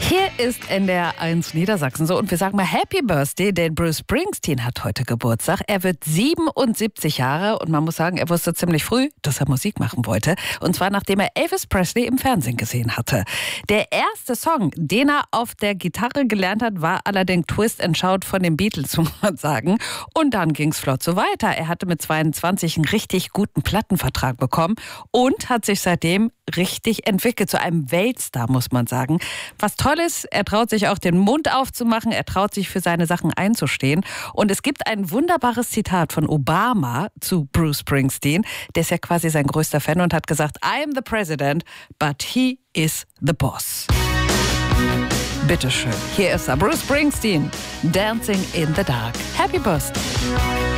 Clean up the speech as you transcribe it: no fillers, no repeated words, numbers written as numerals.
Hier ist NDR 1 Niedersachsen so und wir sagen mal Happy Birthday, denn Bruce Springsteen hat heute Geburtstag. Er wird 77 Jahre und man muss sagen, er wusste ziemlich früh, dass er Musik machen wollte. Und zwar nachdem er Elvis Presley im Fernsehen gesehen hatte. Der erste Song, den er auf der Gitarre gelernt hat, war allerdings Twist and Shout von den Beatles, muss man sagen. Und dann ging es flott so weiter. Er hatte mit 22 einen richtig guten Plattenvertrag bekommen und hat sich seitdem richtig entwickelt zu einem Weltstar, muss man sagen. Was toll ist, er traut sich auch den Mund aufzumachen, er traut sich für seine Sachen einzustehen. Und es gibt ein wunderbares Zitat von Obama zu Bruce Springsteen. Der ist ja quasi sein größter Fan und hat gesagt, I am the president, but he is the boss. Bitteschön, hier ist er, Bruce Springsteen, Dancing in the Dark. Happy Birthday.